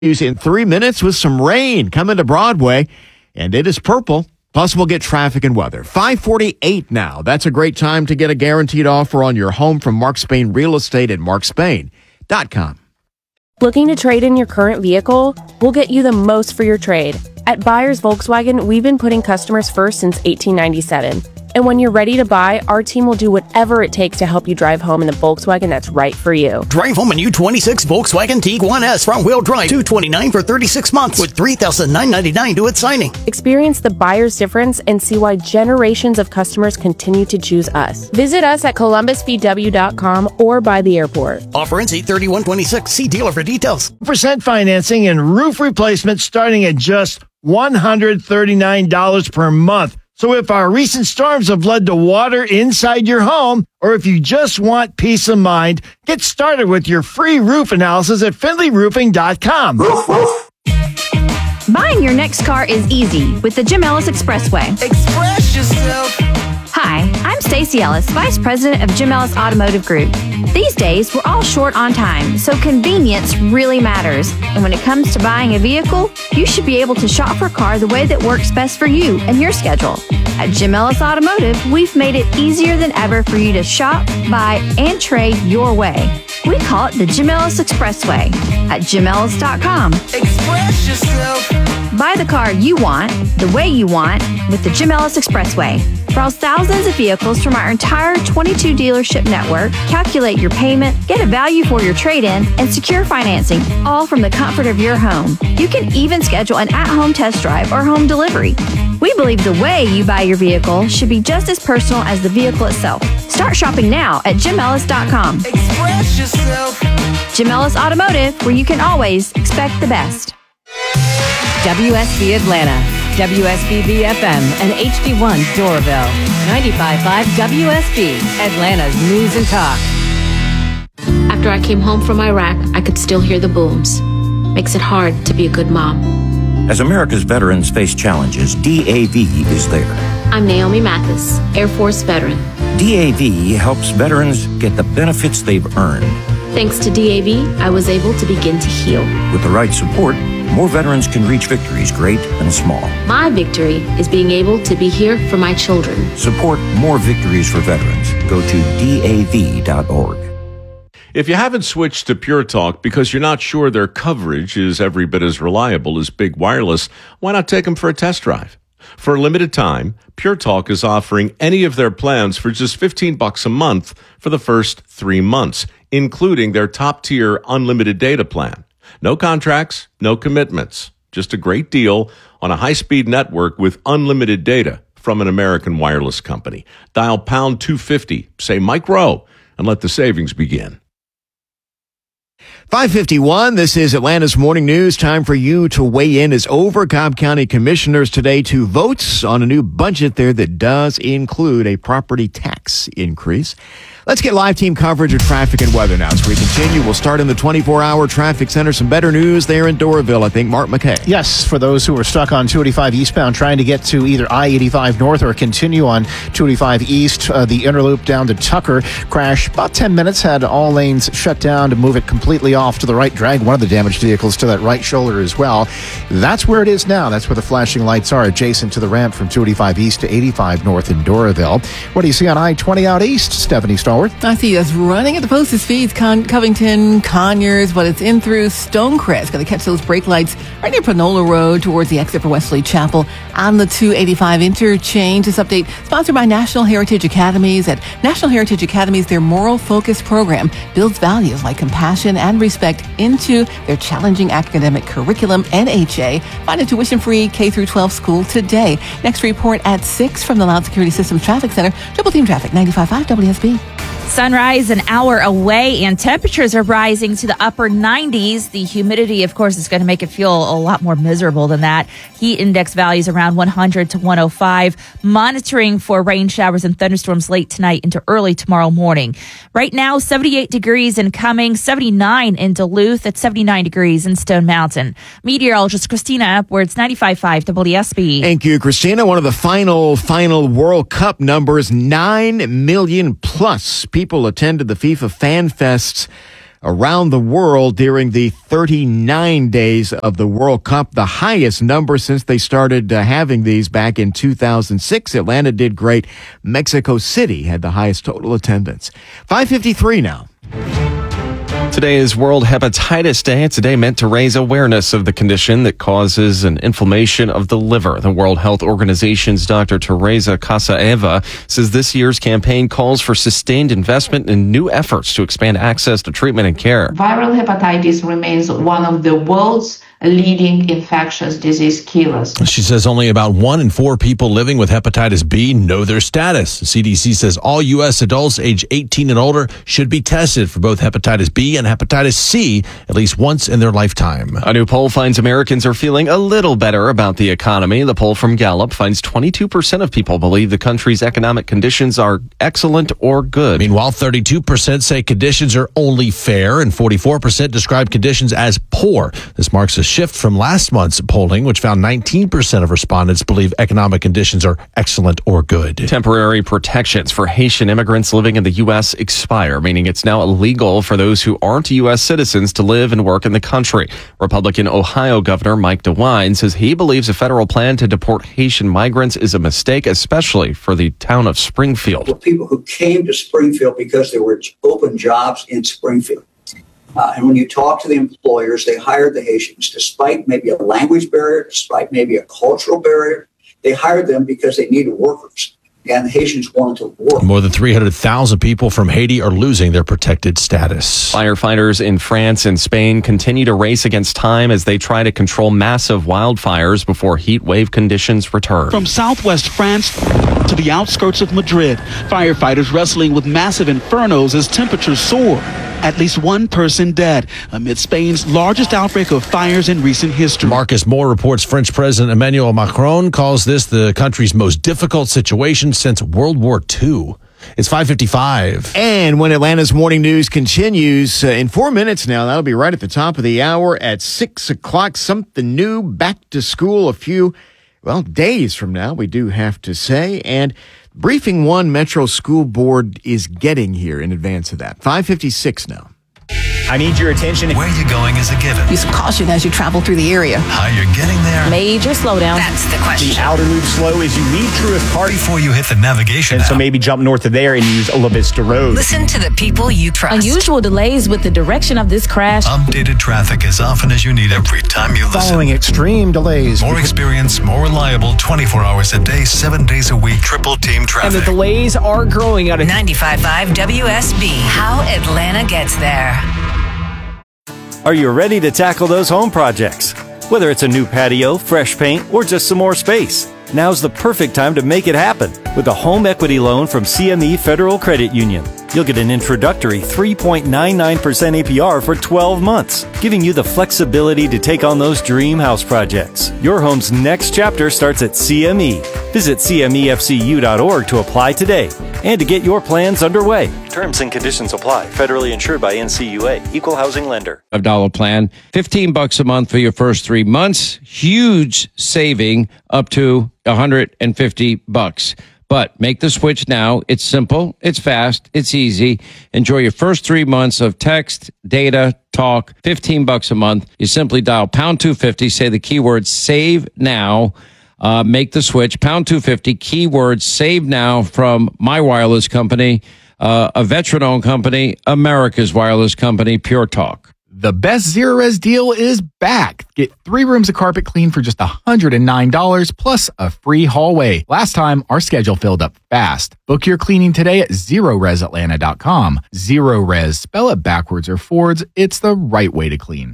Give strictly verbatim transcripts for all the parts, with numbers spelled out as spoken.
in three minutes with some rain coming to Broadway, and it is purple. Plus, we'll get traffic and weather. five forty-eight now. That's a great time to get a guaranteed offer on your home from Mark Spain Real Estate at mark spain dot com. Looking to trade in your current vehicle? We'll get you the most for your trade. At Buyers Volkswagen, we've been putting customers first since eighteen ninety-seven. And when you're ready to buy, our team will do whatever it takes to help you drive home in the Volkswagen that's right for you. Drive home a new twenty-six Volkswagen Tiguan S front-wheel drive, two hundred twenty-nine dollars for thirty-six months with three thousand nine hundred ninety-nine dollars due at signing. Experience the buyer's difference and see why generations of customers continue to choose us. Visit us at columbus v w dot com or by the airport. Offer ends eight thirty-one twenty-six. See dealer for details. Percent financing and roof replacement starting at just one hundred thirty-nine dollars per month. So if our recent storms have led to water inside your home, or if you just want peace of mind, get started with your free roof analysis at finley roofing dot com. Woof, woof. Buying your next car is easy with the Jim Ellis Expressway. Express yourself. Hi, I'm Stacey Ellis, Vice President of Jim Ellis Automotive Group. These days, we're all short on time, so convenience really matters. And when it comes to buying a vehicle, you should be able to shop for a car the way that works best for you and your schedule. At Jim Ellis Automotive, we've made it easier than ever for you to shop, buy, and trade your way. We call it the Jim Ellis Expressway at jim ellis dot com. Express yourself. Buy the car you want, the way you want, with the Jim Ellis Expressway. Browse thousands of vehicles from our entire twenty-two dealership network, calculate your payment, get a value for your trade-in, and secure financing, all from the comfort of your home. You can even schedule an at-home test drive or home delivery. We believe the way you buy your vehicle should be just as personal as the vehicle itself. Start shopping now at jim ellis dot com. Express yourself. Jim Ellis Automotive, where you can always expect the best. W S B Atlanta, W S B B F M, and H D one Doraville. ninety-five point five W S B, Atlanta's News and Talk. After I came home from Iraq, I could still hear the booms. Makes it hard to be a good mom. As America's veterans face challenges, D A V is there. I'm Naomi Mathis, Air Force veteran. D A V helps veterans get the benefits they've earned. Thanks to D A V, I was able to begin to heal. With the right support, more veterans can reach victories great and small. My victory is being able to be here for my children. Support more victories for veterans. Go to D A V dot org. If you haven't switched to Pure Talk because you're not sure their coverage is every bit as reliable as Big Wireless, why not take them for a test drive? For a limited time, Pure Talk is offering any of their plans for just fifteen bucks a month for the first three months, including their top-tier unlimited data plan. No contracts, no commitments, just a great deal on a high-speed network with unlimited data from an American wireless company. Dial pound two fifty, say Mike Rowe, and let the savings begin. five fifty-one, this is Atlanta's Morning News. Time for you to weigh in as over. Cobb County commissioners today to vote on a new budget there that does include a property tax increase. Let's get live team coverage of traffic and weather now. As we continue, we'll start in the twenty-four hour traffic center. Some better news there in Doraville, I think. Mark McKay. Yes, for those who are stuck on two eighty-five eastbound trying to get to either I eighty-five north or continue on two eighty-five east, uh, the inner loop down to Tucker crash. About ten minutes, had all lanes shut down to move it completely off to the right, drag one of the damaged vehicles to that right shoulder as well. That's where it is now. That's where the flashing lights are, adjacent to the ramp from two eighty-five east to eighty-five north in Doraville. What do you see on I twenty out east, Stephanie Stallworth? I see us running at the posted speeds, Con- Covington, Conyers, but it's in through Stonecrest. Got to catch those brake lights right near Panola Road towards the exit for Wesley Chapel on the two eighty-five interchange. This update sponsored by National Heritage Academies. At National Heritage Academies, their moral-focused program builds values like compassion and respect into their challenging academic curriculum. N H A. Find a tuition-free K through twelve school today. Next report at six from the Loud Security Systems Traffic Center. Triple Team Traffic, ninety-five point five W S B. Sunrise an hour away and temperatures are rising to the upper nineties. The humidity, of course, is going to make it feel a lot more miserable than that. Heat index values around one hundred to one oh five. Monitoring for rain showers and thunderstorms late tonight into early tomorrow morning. Right now, seventy-eight degrees in Cumming, seventy-nine in Duluth, at seventy-nine degrees in Stone Mountain. Meteorologist Christina Upwards, ninety-five point five W S B. Thank you, Christina. One of the final, final World Cup numbers, nine million plus people attended the FIFA Fan Fests around the world during the thirty-nine days of the World Cup, the highest number since they started uh, having these back in two thousand six. Atlanta did great. Mexico City had the highest total attendance. five fifty-three now. Today is World Hepatitis Day. It's a day meant to raise awareness of the condition that causes an inflammation of the liver. The World Health Organization's Doctor Teresa Casaeva says this year's campaign calls for sustained investment in new efforts to expand access to treatment and care. Viral hepatitis remains one of the world's leading infectious disease killers. She says only about one in four people living with hepatitis B know their status. The C D C says all U S adults age eighteen and older should be tested for both hepatitis B and hepatitis C at least once in their lifetime. A new poll finds Americans are feeling a little better about the economy. The poll from Gallup finds twenty-two percent of people believe the country's economic conditions are excellent or good. Meanwhile, thirty-two percent say conditions are only fair and forty-four percent describe conditions as poor. This marks a shift from last month's polling, which found nineteen percent of respondents believe economic conditions are excellent or good. Temporary protections for Haitian immigrants living in the U S expire, meaning it's now illegal for those who aren't U S citizens to live and work in the country. Republican Ohio Governor Mike DeWine says he believes a federal plan to deport Haitian migrants is a mistake, especially for the town of Springfield. For people who came to Springfield because there were open jobs in Springfield. Uh, and when you talk to the employers, they hired the Haitians despite maybe a language barrier, despite maybe a cultural barrier. They hired them because they needed workers, and the Haitians wanted to work. More than three hundred thousand people from Haiti are losing their protected status. Firefighters in France and Spain continue to race against time as they try to control massive wildfires before heat wave conditions return. From southwest France to the outskirts of Madrid, firefighters wrestling with massive infernos as temperatures soar. At least one person dead amid Spain's largest outbreak of fires in recent history. Marcus Moore reports French President Emmanuel Macron calls this the country's most difficult situation since World War Two. It's five fifty-five. And when Atlanta's morning news continues uh, in four minutes now, that'll be right at the top of the hour at six o'clock. Something new, back to school a few, well, days from now, we do have to say. And Briefing One Metro School Board is getting here in advance of that. five fifty-six now. I need your attention. Where you're going is a given. Use caution as you travel through the area. How you're getting there. Major slowdown. That's the question. The outer loop slow is you leave Truist Park before you hit the navigation And app. so maybe jump north of there and use La Vista Road. Listen to the people you trust. Unusual delays with the direction of this crash. Updated traffic as often as you need every time you listen. Following extreme delays. More experience, more reliable, twenty-four hours a day, seven days a week, triple team traffic. And the delays are growing out of ninety-five point five W S B. How Atlanta gets there. Are you ready to tackle those home projects? Whether it's a new patio, fresh paint, or just some more space, now's the perfect time to make it happen with a home equity loan from C M E Federal Credit Union. You'll get an introductory three point nine nine percent A P R for twelve months, giving you the flexibility to take on those dream house projects. Your home's next chapter starts at C M E. Visit C M E F C U dot org to apply today and to get your plans underway. Terms and conditions apply. Federally insured by N C U A. Equal housing lender. five dollar plan, fifteen bucks a month for your first three months. Huge saving up to one hundred fifty bucks. But make the switch now. It's simple, it's fast, it's easy. Enjoy your first three months of text, data, talk, fifteen bucks a month. You simply dial pound two fifty, say the keyword save now. Uh, make the switch, pound two fifty, keyword save now from my wireless company, uh, a veteran-owned company, America's wireless company, Pure Talk. The best Zero Res deal is back. Get three rooms of carpet clean for just one hundred nine dollars plus a free hallway. Last time, our schedule filled up fast. Book your cleaning today at zero res atlanta dot com. Zero Res, spell it backwards or forwards. It's the right way to clean.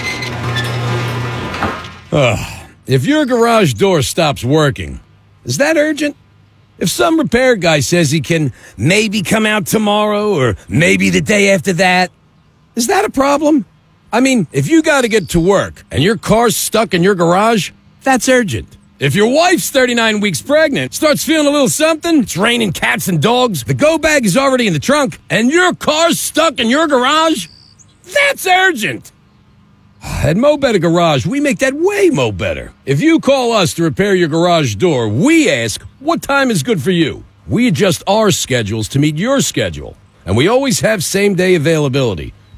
Ugh. If your garage door stops working, is that urgent? If some repair guy says he can maybe come out tomorrow or maybe the day after that, is that a problem? I mean, if you got to get to work and your car's stuck in your garage, that's urgent. If your wife's thirty-nine weeks pregnant, starts feeling a little something, it's raining cats and dogs, the go bag is already in the trunk, and your car's stuck in your garage, that's urgent. At Mo Better Garage, we make that way mo better. If you call us to repair your garage door, we ask, what time is good for you? We adjust our schedules to meet your schedule, and we always have same-day availability.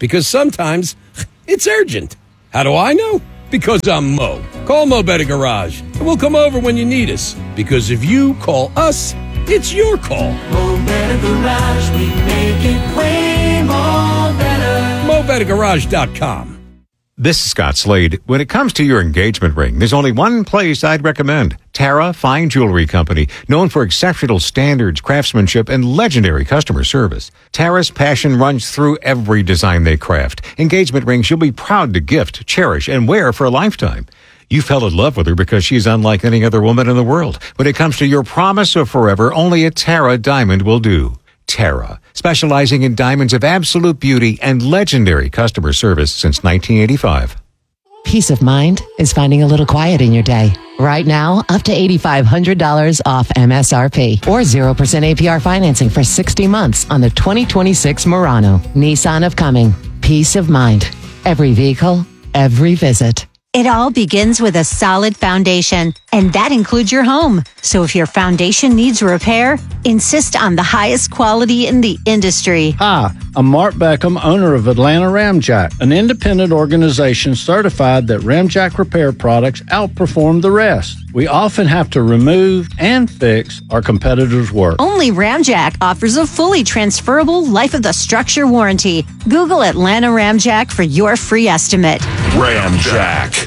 Because sometimes it's urgent. How do I know? Because I'm Mo. Call Mo Better Garage, and we'll come over when you need us. Because if you call us, it's your call. Mo Better Garage, we make it way more better. Mo Better Garage dot com. This is Scott Slade. When it comes to your engagement ring, there's only one place I'd recommend. Tara Fine Jewelry Company, known for exceptional standards, craftsmanship, and legendary customer service. Tara's passion runs through every design they craft. Engagement rings you'll be proud to gift, cherish, and wear for a lifetime. You fell in love with her because she's unlike any other woman in the world. When it comes to your promise of forever, only a Tara diamond will do. Tara, specializing in diamonds of absolute beauty and legendary customer service since nineteen eighty-five. Peace of mind is finding a little quiet in your day. Right now, up to eight thousand five hundred dollars off M S R P or zero percent A P R financing for sixty months on the twenty twenty-six Murano. Nissan of Coming. Peace of mind. Every vehicle, every visit. It all begins with a solid foundation, and that includes your home. So if your foundation needs repair, insist on the highest quality in the industry. Hi, I'm Mark Beckham, owner of Atlanta Ramjack, an independent organization certified that Ramjack repair products outperform the rest. We often have to remove and fix our competitors' work. Only Ramjack offers a fully transferable life of the structure warranty. Google Atlanta Ramjack for your free estimate. Ramjack.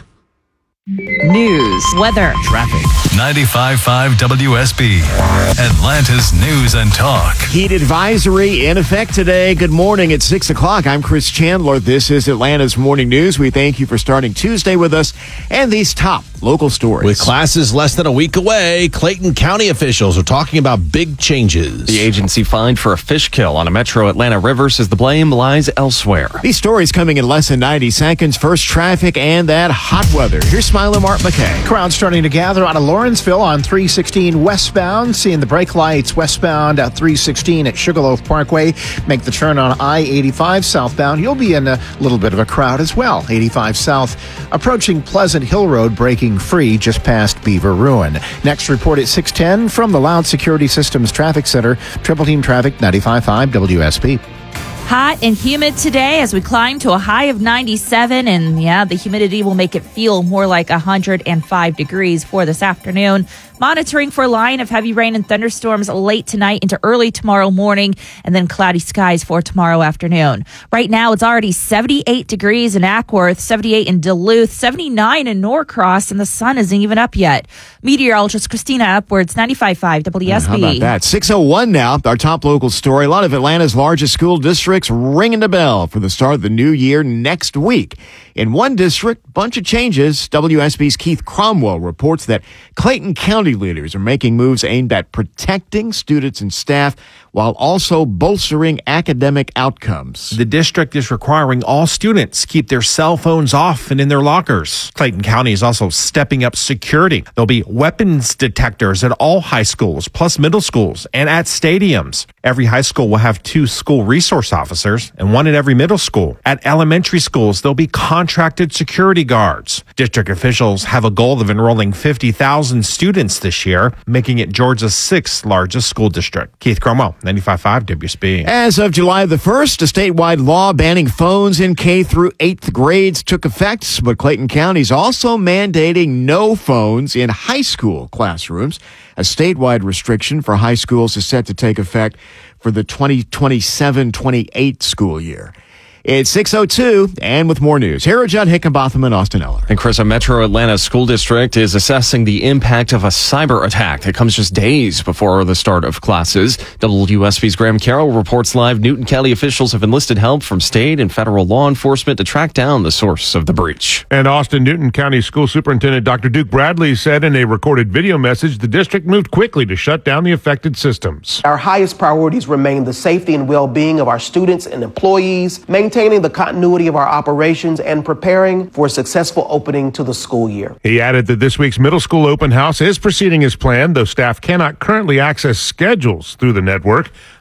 News, weather, traffic. ninety-five point five W S B, Atlanta's News and Talk. Heat advisory in effect today. Good morning. It's six o'clock. I'm Chris Chandler. This is Atlanta's Morning News. We thank you for starting Tuesday with us and these top local stories. With classes less than a week away, Clayton County officials are talking about big changes. The agency fined for a fish kill on a Metro Atlanta river says the blame lies elsewhere. These stories coming in less than ninety seconds. First, traffic and that hot weather. Here's Smiling Mark McKay. Crowds starting to gather out of Lawrenceville on three sixteen westbound. Seeing the brake lights westbound at three sixteen at Sugarloaf Parkway. Make the turn on I eighty-five southbound. You'll be in a little bit of a crowd as well. eighty-five south approaching Pleasant Hill Road, breaking free just past Beaver Ruin. Next report at six ten from the Loud Security Systems Traffic Center. Triple Team Traffic, ninety-five point five W S B. Hot and humid today as we climb to a high of ninety-seven. And yeah, the humidity will make it feel more like one hundred five degrees for this afternoon. Monitoring for a line of heavy rain and thunderstorms late tonight into early tomorrow morning, and then cloudy skies for tomorrow afternoon. Right now, it's already seventy-eight degrees in Ackworth, seventy-eight in Duluth, seventy-nine in Norcross, and the sun isn't even up yet. Meteorologist Christina Upwards, ninety-five point five W S B. How about that? six oh one now, our top local story. A lot of Atlanta's largest school districts ringing the bell for the start of the new year next week. In one district, bunch of changes. W S B's Keith Cromwell reports that Clayton County leaders are making moves aimed at protecting students and staff while also bolstering academic outcomes. The district is requiring all students keep their cell phones off and in their lockers. Clayton County is also stepping up security. There'll be weapons detectors at all high schools, plus middle schools, and at stadiums. Every high school will have two school resource officers and one at every middle school. At elementary schools, there'll be contracted security guards. District officials have a goal of enrolling fifty thousand students this year, making it Georgia's sixth largest school district. Keith Cromwell, ninety-five point five W S B. As of July the first, a statewide law banning phones in K through eighth grades took effect, but Clayton County is also mandating no phones in high school classrooms. A statewide restriction for high schools is set to take effect for the twenty twenty-seven twenty-eight school year. It's six oh two, and with more news, here are Judd Hickenbotham and Austin Eller. And Chris, a Metro Atlanta school district is assessing the impact of a cyber attack that comes just days before the start of classes. W S B's Graham Carroll reports live. Newton County officials have enlisted help from state and federal law enforcement to track down the source of the breach. And Austin Newton County School Superintendent Doctor Duke Bradley said in a recorded video message the district moved quickly to shut down the affected systems. Our highest priorities remain the safety and well-being of our students and employees, maintaining the continuity of our operations, and preparing for a successful opening to the school year. He added that this week's middle school open house is proceeding as planned, though staff cannot currently access schedules through the network.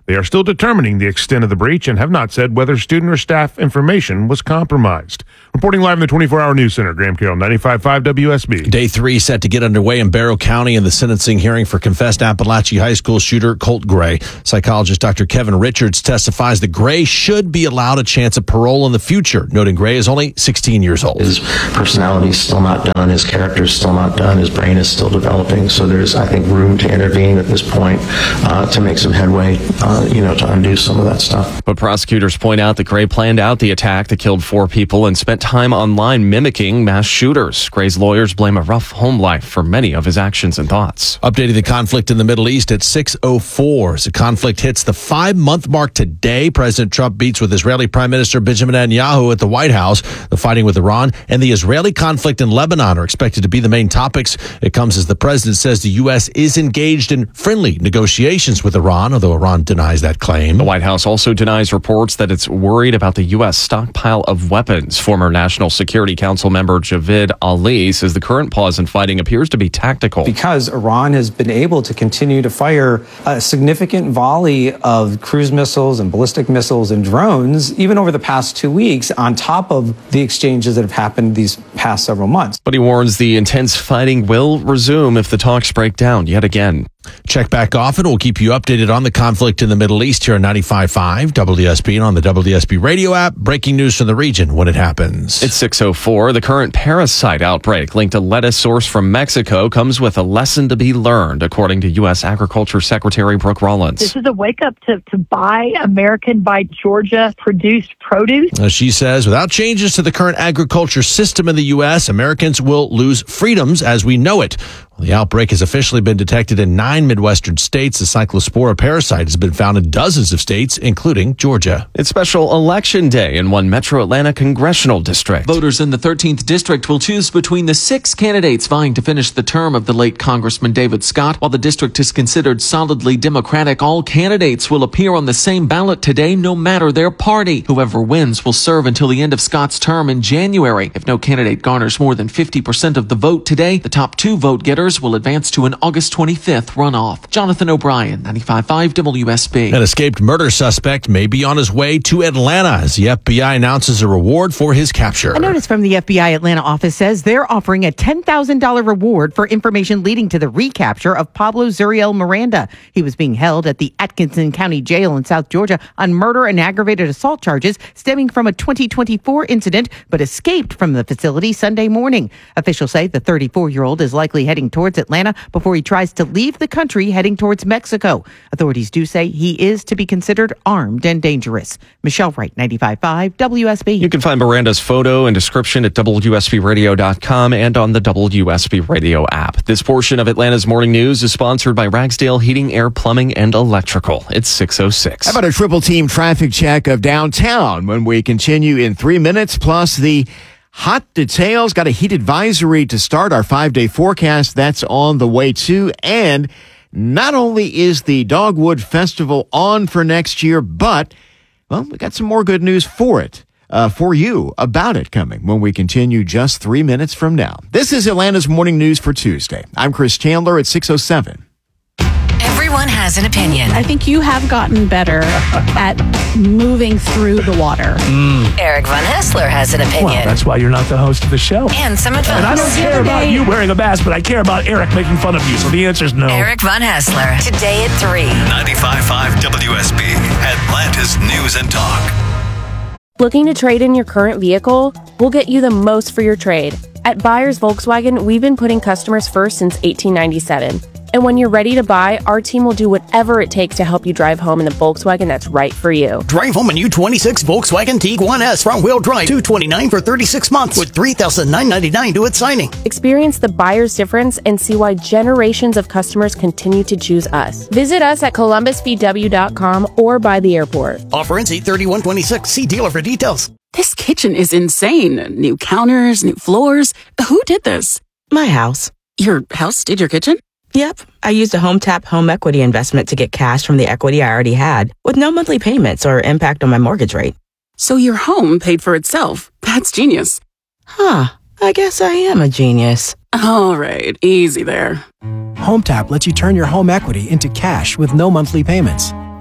They are still determining the extent of the breach and have not said whether student or staff information was compromised. Reporting live in the twenty-four hour News Center, Graham Carroll, ninety-five point five W S B. Day three set to get underway in Barrow County in the sentencing hearing for confessed Appalachia High School shooter Colt Gray. Psychologist Doctor Kevin Richards testifies that Gray should be allowed a chance of parole in the future, noting Gray is only sixteen years old. His personality is still not done. His character is still not done. His brain is still developing. So there's, I think, room to intervene at this point uh, to make some headway, uh, you know, to undo some of that stuff. But prosecutors point out that Gray planned out the attack that killed four people and spent time online mimicking mass shooters. Gray's lawyers blame a rough home life for many of his actions and thoughts. Updating the conflict in the Middle East at six oh four. As the conflict hits the five-month mark today, President Trump meets with Israeli Prime Minister Benjamin Netanyahu at the White House. The fighting with Iran and the Israeli conflict in Lebanon are expected to be the main topics. It comes as the president says the U S is engaged in friendly negotiations with Iran, although Iran denies that claim. The White House also denies reports that it's worried about the U S stockpile of weapons. Former National Security Council member Javid Ali says the current pause in fighting appears to be tactical. Because Iran has been able to continue to fire a significant volley of cruise missiles and ballistic missiles and drones, even over the past two weeks, on top of the exchanges that have happened these past several months. But he warns the intense fighting will resume if the talks break down yet again. Check back often. We'll keep you updated on the conflict in the Middle East here on ninety-five point five W S B and on the W S B radio app. Breaking news from the region when it happens. It's six oh four. The current parasite outbreak linked to lettuce sourced from Mexico comes with a lesson to be learned, according to U S Agriculture Secretary Brooke Rollins. This is a wake-up to, to buy American, buy Georgia-produced produce. As she says, without changes to the current agriculture system in the U S, Americans will lose freedoms as we know it. Well, the outbreak has officially been detected in nine Midwestern states. The Cyclospora parasite has been found in dozens of states, including Georgia. It's special election day in one Metro Atlanta congressional district. Voters in the thirteenth district will choose between the six candidates vying to finish the term of the late Congressman David Scott. While the district is considered solidly Democratic, all candidates will appear on the same ballot today, no matter their party. Whoever wins will serve until the end of Scott's term in January. If no candidate garners more than fifty percent of the vote today, the top two vote getters will advance to an August twenty-fifth runoff. Jonathan O'Brien, ninety-five point five W S B. An escaped murder suspect may be on his way to Atlanta as the F B I announces a reward for his capture. A notice from the F B I Atlanta office says they're offering a ten thousand dollars reward for information leading to the recapture of Pablo Zuriel Miranda. He was being held at the Atkinson County Jail in South Georgia on murder and aggravated assault charges stemming from a twenty twenty-four incident, but escaped from the facility Sunday morning. Officials say the thirty-four-year-old is likely heading towards Atlanta before he tries to leave the country heading towards Mexico. Authorities do say he is to be considered armed and dangerous. Michelle Wright, ninety-five point five W S B. You can find Miranda's photo and description at W S B radio dot com and on the W S B Radio app. This portion of Atlanta's Morning News is sponsored by Ragsdale Heating, Air, Plumbing, and Electrical. It's six oh six. How about a triple team traffic check of downtown when we continue in three minutes, plus the hot details. Got a heat advisory to start our five-day forecast. That's on the way too. And not only is the Dogwood Festival on for next year, but, well, we got some more good news for it, uh, for you about it coming when we continue just three minutes from now. This is Atlanta's Morning News for Tuesday. I'm Chris Chandler at six oh seven. Everyone has an opinion. I think you have gotten better at moving through the water. Mm. Eric Von Hessler has an opinion. Well, that's why you're not the host of the show. And some advice. And I don't care about you wearing a mask, but I care about Eric making fun of you. So the answer is no. Eric Von Hessler, today at three. ninety-five point five W S B, Atlanta's News and Talk. Looking to trade in your current vehicle? We'll get you the most for your trade. At Buyers Volkswagen, we've been putting customers first since eighteen ninety-seven. And when you're ready to buy, our team will do whatever it takes to help you drive home in the Volkswagen that's right for you. Drive home a new twenty-six Volkswagen Tiguan S front-wheel drive, two hundred twenty-nine dollars for thirty-six months with three thousand nine hundred ninety-nine dollars to its signing. Experience the buyer's difference and see why generations of customers continue to choose us. Visit us at columbus v w dot com or by the airport. Offer ends eight thirty-one twenty-six. See dealer for details. This kitchen is insane. New counters, new floors. Who did this? My house. Your house did your kitchen? Yep. I used a HomeTap home equity investment to get cash from the equity I already had with no monthly payments or impact on my mortgage rate. So your home paid for itself. That's genius. Huh. I guess I am a genius. All right. Easy there. HomeTap lets you turn your home equity into cash with no monthly payments.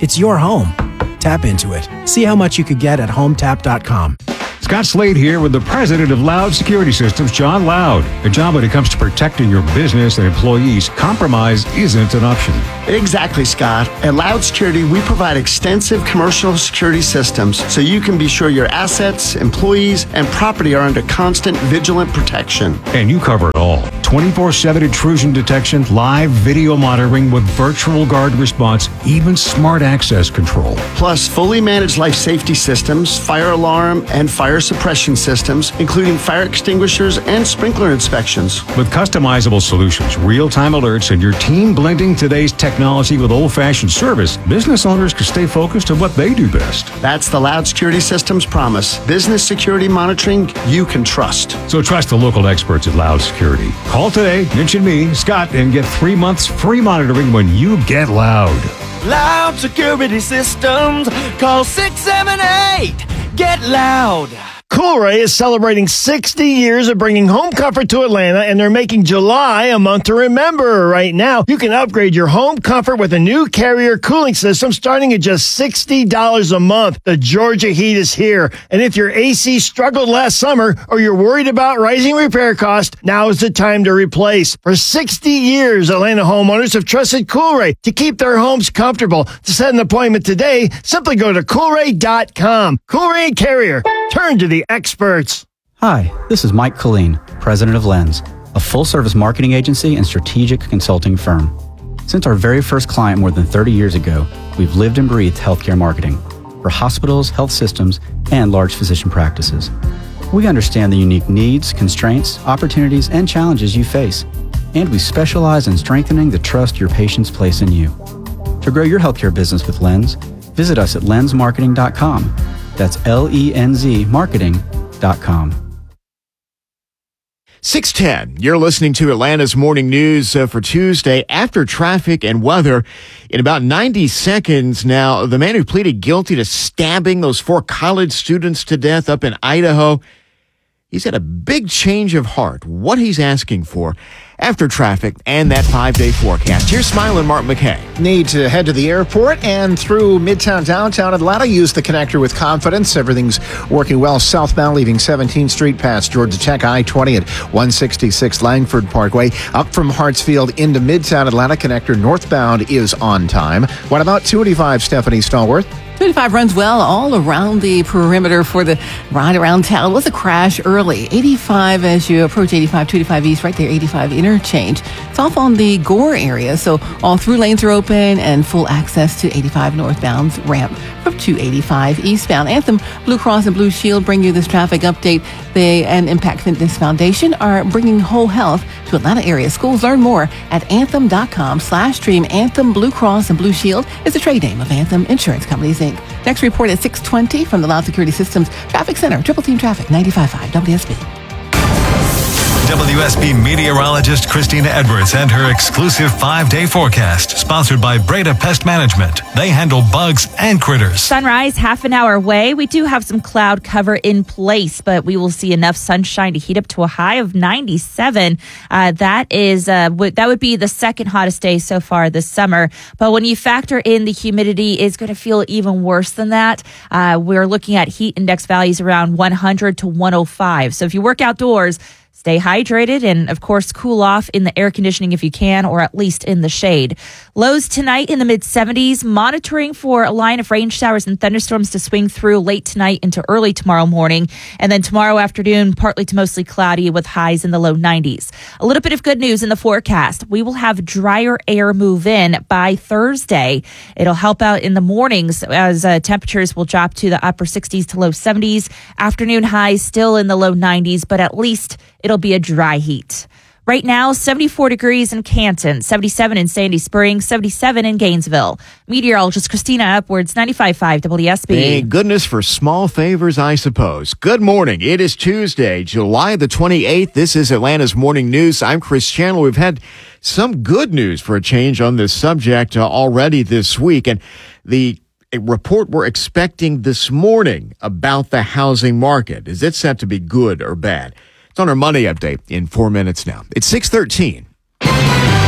It's your home. Tap into it. See how much you could get at home tap dot com. Scott Slade here with the president of Loud Security Systems, John Loud. A job when it comes to protecting your business and employees, compromise isn't an option. Exactly, Scott. At Loud Security, we provide extensive commercial security systems so you can be sure your assets, employees, and property are under constant vigilant protection. And you cover it all. twenty-four seven intrusion detection, live video monitoring with virtual guard response, even smart access control. Plus, fully managed life safety systems, fire alarm, and fire suppression systems, including fire extinguishers and sprinkler inspections. With customizable solutions, real-time alerts, and your team blending today's technology with old-fashioned service, business owners can stay focused on what they do best. That's the Loud Security Systems promise. Business security monitoring you can trust. So trust the local experts at Loud Security. Call today, mention me, Scott, and get three months free monitoring when you get Loud. Loud Security Systems. Call six seven eight. Get Loud. Coolray is celebrating sixty years of bringing home comfort to Atlanta, and they're making July a month to remember. Right now, you can upgrade your home comfort with a new Carrier cooling system starting at just sixty dollars a month. The Georgia heat is here, and if your A C struggled last summer or you're worried about rising repair costs, now is the time to replace. For sixty years, Atlanta homeowners have trusted Coolray to keep their homes comfortable. To set an appointment today, simply go to coolray dot com. Coolray and Carrier. Turn to the experts. Hi, this is Mike Colleen, president of Lens, a full-service marketing agency and strategic consulting firm. Since our very first client more than thirty years ago, we've lived and breathed healthcare marketing for hospitals, health systems, and large physician practices. We understand the unique needs, constraints, opportunities, and challenges you face, and we specialize in strengthening the trust your patients place in you. To grow your healthcare business with Lens, visit us at lens marketing dot com. That's L E N Z marketing dot com. six ten, you're listening to Atlanta's Morning News uh, for Tuesday. After traffic and weather, in about ninety seconds now, the man who pleaded guilty to stabbing those four college students to death up in Idaho, he's had a big change of heart. What he's asking for after traffic and that five-day forecast. Here's Smiling Mark McKay. Need to head to the airport and through Midtown, downtown Atlanta. Use the connector with confidence. Everything's working well southbound, leaving seventeenth Street past Georgia Tech, I twenty at one sixty-six Langford Parkway. Up from Hartsfield into Midtown Atlanta, connector northbound is on time. What about two eighty-five, Stephanie Stallworth? two eighty-five runs well all around the perimeter for the ride around town. It was a crash early. eighty-five as you approach eighty-five, two eighty-five East, right there, eighty-five interchange. It's off on the Gore area, so all through lanes are open and full access to eighty-five northbound's ramp from two eighty-five eastbound. Anthem Blue Cross and Blue Shield bring you this traffic update. They and Impact Fitness Foundation are bringing whole health to Atlanta area schools. Learn more at anthem.com slash stream. Anthem Blue Cross and Blue Shield is the trade name of Anthem Insurance Companies, Incorporated. Next report at six twenty from the Loud Security Systems Traffic Center. Triple Team Traffic, ninety-five point five W S B. W S B meteorologist Christina Edwards and her exclusive five-day forecast, sponsored by Breda Pest Management. They handle bugs and critters. Sunrise half an hour away. We do have some cloud cover in place, but we will see enough sunshine to heat up to a high of ninety-seven. Uh, that is uh, w- that would be the second hottest day so far this summer. But when you factor in the humidity, it's going to feel even worse than that. Uh, we're looking at heat index values around one hundred to one oh five. So if you work outdoors, stay hydrated and, of course, cool off in the air conditioning if you can, or at least in the shade. Lows tonight in the mid-seventies, monitoring for a line of rain showers and thunderstorms to swing through late tonight into early tomorrow morning. And then tomorrow afternoon, partly to mostly cloudy with highs in the low nineties. A little bit of good news in the forecast. We will have drier air move in by Thursday. It'll help out in the mornings as uh, temperatures will drop to the upper sixties to low seventies. Afternoon highs still in the low nineties, but at least it'll be a dry heat. Right now, seventy-four degrees in Canton, seventy-seven in Sandy Springs, seventy-seven in Gainesville. Meteorologist Christina Upwards, ninety-five point five W S B. Thank goodness for small favors, I suppose. Good morning. It is Tuesday, July the twenty-eighth. This is Atlanta's Morning News. I'm Chris Chandler. We've had some good news for a change on this subject uh, already this week. And the report we're expecting this morning about the housing market, is it set to be good or bad? It's on our Money Update in four minutes now. It's six thirteen.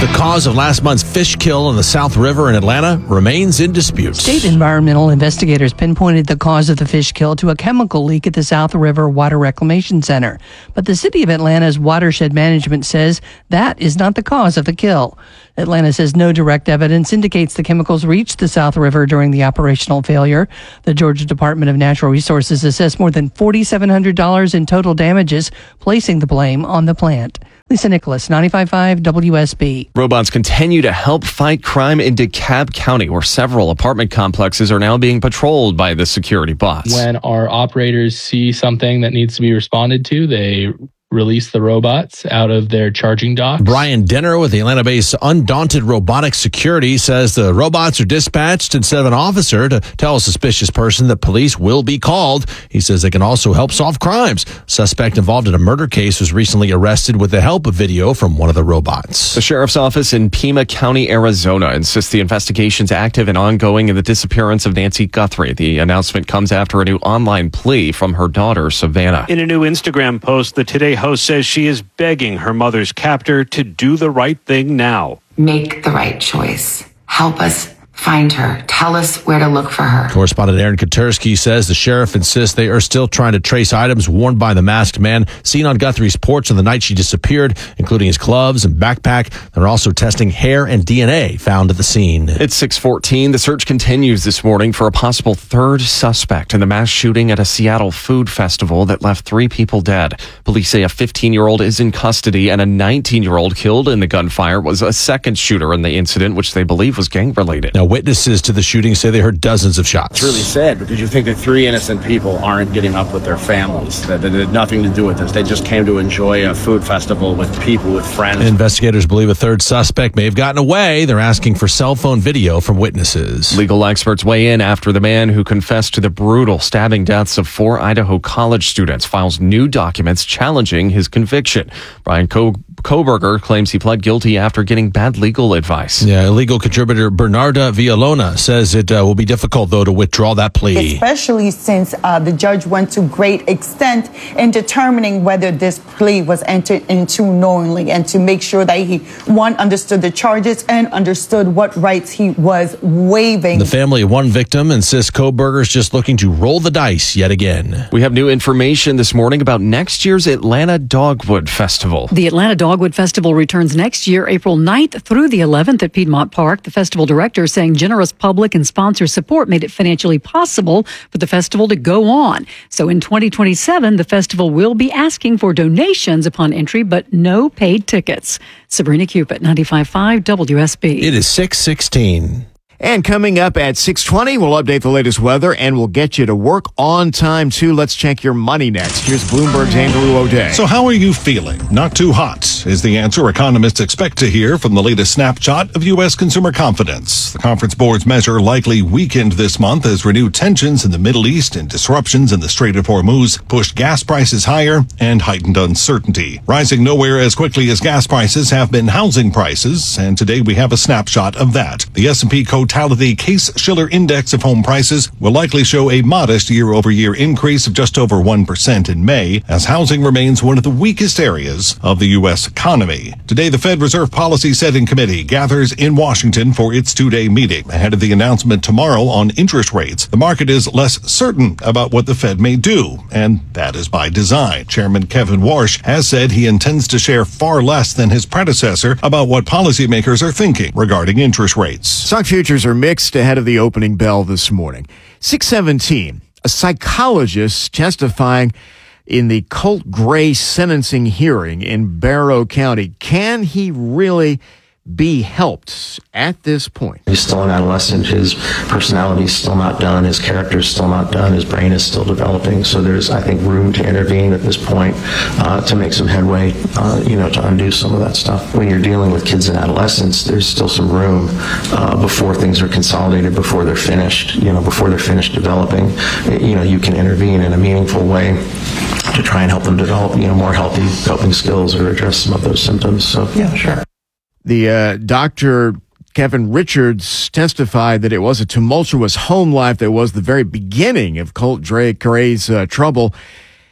The cause of last month's fish kill in the South River in Atlanta remains in dispute. State environmental investigators pinpointed the cause of the fish kill to a chemical leak at the South River Water Reclamation Center. But the City of Atlanta's Watershed Management says that is not the cause of the kill. Atlanta says no direct evidence indicates the chemicals reached the South River during the operational failure. The Georgia Department of Natural Resources assessed more than four thousand seven hundred dollars in total damages, placing the blame on the plant. Lisa Nicholas, ninety-five point five W S B. Robots continue to help fight crime in DeKalb County, where several apartment complexes are now being patrolled by the security bots. When our operators see something that needs to be responded to, they release the robots out of their charging docks. Brian Denner with the Atlanta-based Undaunted Robotic Security says the robots are dispatched instead of an officer to tell a suspicious person that police will be called. He says they can also help solve crimes. Suspect involved in a murder case was recently arrested with the help of video from one of the robots. The sheriff's office in Pima County, Arizona insists the investigation's active and ongoing in the disappearance of Nancy Guthrie. The announcement comes after a new online plea from her daughter, Savannah. In a new Instagram post, the Today host says she is begging her mother's captor to do the right thing now. Make the right choice. Help us find her. Tell us where to look for her. Correspondent Aaron Katersky says the sheriff insists they are still trying to trace items worn by the masked man seen on Guthrie's porch on the night she disappeared, including his gloves and backpack. They're also testing hair and D N A found at the scene. It's six fourteen. The search continues this morning for a possible third suspect in the mass shooting at a Seattle food festival that left three people dead. Police say a fifteen-year-old is in custody and a nineteen-year-old killed in the gunfire was a second shooter in the incident, which they believe was gang-related. Now, witnesses to the shooting say they heard dozens of shots. It's really sad because you think that three innocent people aren't getting up with their families. That, that had nothing to do with this. They just came to enjoy a food festival with people, with friends. Investigators believe a third suspect may have gotten away. They're asking for cell phone video from witnesses. Legal experts weigh in after the man who confessed to the brutal stabbing deaths of four Idaho college students files new documents challenging his conviction. Brian Co- Koberger claims he pled guilty after getting bad legal advice. Yeah, legal contributor Bernarda Villalona says it uh, will be difficult, though, to withdraw that plea. Especially since uh, the judge went to great extent in determining whether this plea was entered into knowingly and to make sure that he, one, understood the charges and understood what rights he was waiving. The family of one victim insists Koberger's just looking to roll the dice yet again. We have new information this morning about next year's Atlanta Dogwood Festival. The Atlanta Dogwood Festival returns next year, April ninth through the eleventh at Piedmont Park. The festival director saying generous public and sponsor support made it financially possible for the festival to go on. So in twenty twenty-seven, the festival will be asking for donations upon entry, but no paid tickets. Sabrina Cupid, ninety-five point five W S B. It is six sixteen. And coming up at six twenty, we'll update the latest weather and we'll get you to work on time, too. Let's check your money next. Here's Bloomberg's Andrew O'Day. So how are you feeling? Not too hot is the answer economists expect to hear from the latest snapshot of U S consumer confidence. The conference board's measure likely weakened this month as renewed tensions in the Middle East and disruptions in the Strait of Hormuz pushed gas prices higher and heightened uncertainty. Rising nowhere as quickly as gas prices have been housing prices, and today we have a snapshot of that. The S and P Totality Case-Shiller Index of Home Prices will likely show a modest year-over-year increase of just over one percent in May, as housing remains one of the weakest areas of the U S economy. Today, the Fed Reserve Policy Setting Committee gathers in Washington for its two-day meeting. Ahead of the announcement tomorrow on interest rates, the market is less certain about what the Fed may do, and that is by design. Chairman Kevin Warsh has said he intends to share far less than his predecessor about what policymakers are thinking regarding interest rates. Stock futures are mixed ahead of the opening bell this morning. six seventeen, a psychologist testifying in the Colt Gray sentencing hearing in Barrow County. Can he really be helped at this point? He's still an adolescent. His personality is still not done. His character is still not done. His brain is still developing. So there's, I think, room to intervene at this point uh, to make some headway, uh, you know, to undo some of that stuff. When you're dealing with kids and adolescents, there's still some room uh, before things are consolidated, before they're finished, you know, before they're finished developing. You know, you can intervene in a meaningful way to try and help them develop, you know, more healthy coping skills or address some of those symptoms. So, yeah, sure. The uh, Doctor Kevin Richards testified that it was a tumultuous home life that was the very beginning of Colt Gray's uh, trouble.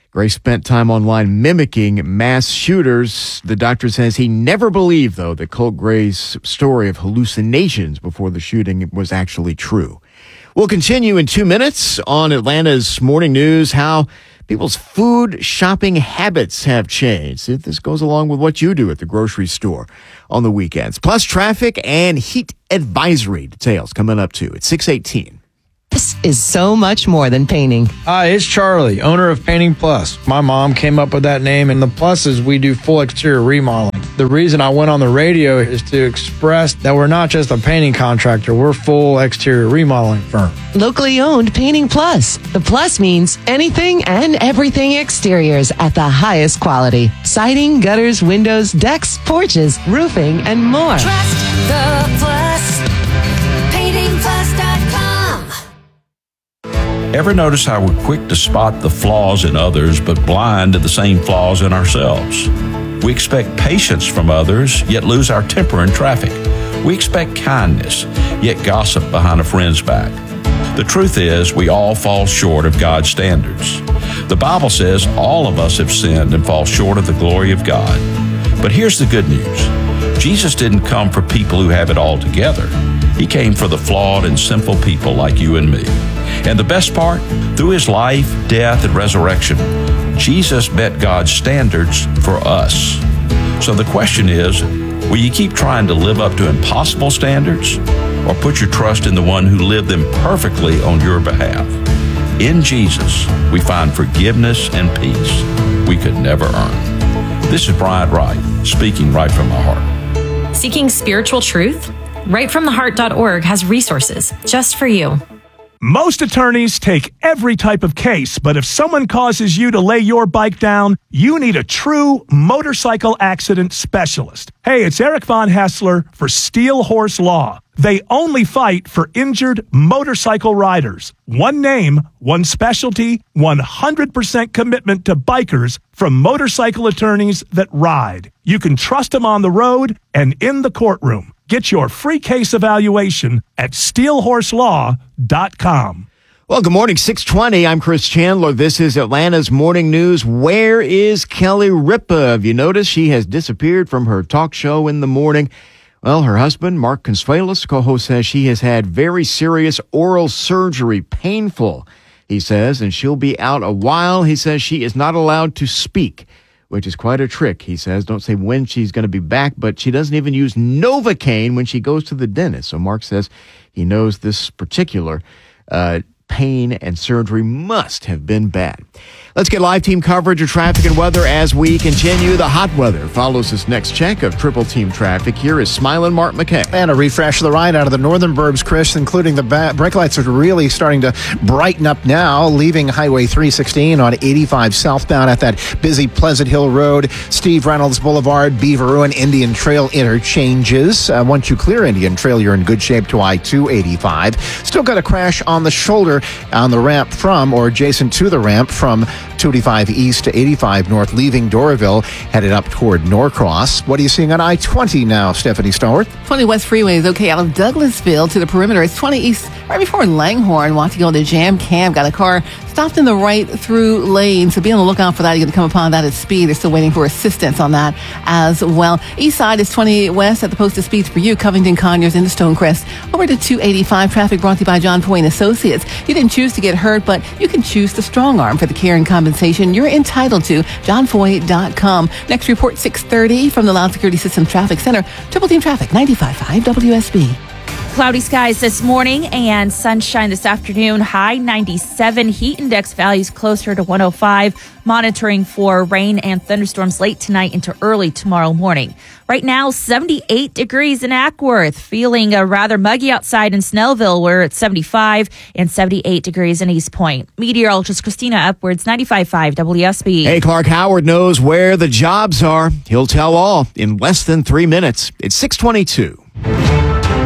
Gray spent time online mimicking mass shooters. The doctor says he never believed, though, that Colt Gray's story of hallucinations before the shooting was actually true. We'll continue in two minutes on Atlanta's Morning News, how people's food shopping habits have changed. See if this goes along with what you do at the grocery store on the weekends. Plus traffic and heat advisory details coming up too at six eighteen. This is so much more than painting. Hi, it's Charlie, owner of Painting Plus. My mom came up with that name, and the plus is we do full exterior remodeling. The reason I went on the radio is to express that we're not just a painting contractor, we're full exterior remodeling firm. Locally owned Painting Plus. The plus means anything and everything exteriors at the highest quality. Siding, gutters, windows, decks, porches, roofing, and more. Trust the plus. painting plus dot com. Ever notice how we're quick to spot the flaws in others, but blind to the same flaws in ourselves? We expect patience from others, yet lose our temper in traffic. We expect kindness, yet gossip behind a friend's back. The truth is, we all fall short of God's standards. The Bible says all of us have sinned and fall short of the glory of God. But here's the good news. Jesus didn't come for people who have it all together. He came for the flawed and sinful people like you and me. And the best part, through his life, death, and resurrection, Jesus met God's standards for us. So the question is, will you keep trying to live up to impossible standards, or put your trust in the one who lived them perfectly on your behalf? In Jesus, we find forgiveness and peace we could never earn. This is Bryant Wright, speaking right from my heart. Seeking spiritual truth? right from the heart dot org has resources just for you. Most attorneys take every type of case, but if someone causes you to lay your bike down, you need a true motorcycle accident specialist. Hey, it's Eric Von Hassler for Steel Horse Law. They only fight for injured motorcycle riders. One name, one specialty, one hundred percent commitment to bikers from motorcycle attorneys that ride. You can trust them on the road and in the courtroom. Get your free case evaluation at steel horse law dot com. Well, good morning, six twenty. I'm Chris Chandler. This is Atlanta's Morning News. Where is Kelly Ripa? Have you noticed she has disappeared from her talk show in the morning? Well, her husband, Mark Consuelos, co-host, says she has had very serious oral surgery, painful, he says, and she'll be out a while. He says she is not allowed to speak, which is quite a trick, he says. Don't say when she's going to be back, but she doesn't even use Novocaine when she goes to the dentist. So Mark says he knows this particular uh, pain and surgery must have been bad. Let's get live team coverage of traffic and weather as we continue. The hot weather follows this next check of triple team traffic. Here is Smiling Mark McKay. And a refresh of the ride out of the northern burbs, Chris, including the ba- brake lights are really starting to brighten up now, leaving Highway three sixteen on eighty-five southbound at that busy Pleasant Hill Road, Steve Reynolds Boulevard, Beaver and Indian Trail interchanges. Uh, once you clear Indian Trail, you're in good shape to I two eighty-five. Still got a crash on the shoulder on the ramp from or adjacent to the ramp from two eighty-five east to eighty-five north, leaving Doraville, headed up toward Norcross. What are you seeing on I twenty now, Stephanie Stallworth? twenty West Freeway is okay out of Douglasville to the perimeter. It's twenty east, right before Langhorne. Want to go to Jam Cam. Got a car stopped in the right through lane, so be on the lookout for that. You're going to come upon that at speed. They're still waiting for assistance on that as well. East side is twenty west at the post of speeds for you, Covington, Conyers, into Stonecrest. Over to two eighty-five. Traffic brought to you by John Foy and Associates. You didn't choose to get hurt, but you can choose the strong arm for the care and compensation you're entitled to. john foy dot com. Next report, six thirty from the Loud Security System Traffic Center. Triple Team Traffic, ninety-five point five W S B. Cloudy skies this morning and sunshine this afternoon. High ninety-seven. Heat index values closer to one oh five. Monitoring for rain and thunderstorms late tonight into early tomorrow morning. Right now, seventy-eight degrees in Ackworth. Feeling uh, rather muggy outside in Snellville. We're at seventy-five and seventy-eight degrees in East Point. Meteorologist Christina Upwards, ninety-five point five W S B. Hey, Clark Howard knows where the jobs are. He'll tell all in less than three minutes. It's six twenty-two.